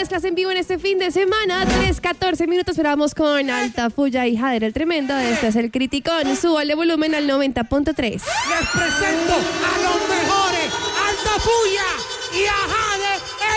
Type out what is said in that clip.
mezclas en vivo en este fin de semana. 3:14 minutos. Esperamos con Altafulla y Jader el Tremendo. Este es el Criticón. Súbale volumen al 90.3. Les presento a los mejores, Altafulla y a Jader.